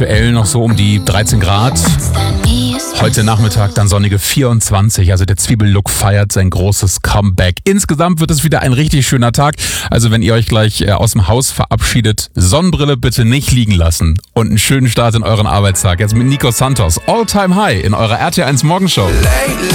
aktuell noch so um die 13 Grad. Heute Nachmittag dann sonnige 24. Also der Zwiebellook feiert sein großes Comeback. Insgesamt wird es wieder ein richtig schöner Tag. Also wenn ihr euch gleich aus dem Haus verabschiedet, Sonnenbrille bitte nicht liegen lassen. Und einen schönen Start in euren Arbeitstag. Jetzt mit Nico Santos. All Time High in eurer RT1 Morgenshow.